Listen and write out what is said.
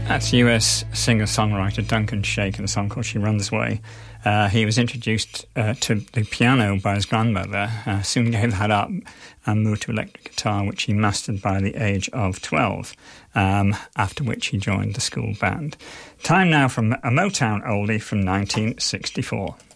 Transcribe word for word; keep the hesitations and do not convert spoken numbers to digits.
That's U S singer-songwriter Duncan Sheik in a song called She Runs Away. Uh, he was introduced uh, to the piano by his grandmother, uh, soon gave that up and moved to electric guitar, which he mastered by the age of twelve, um, after which he joined the school band. Time now for a Motown oldie from nineteen sixty-four.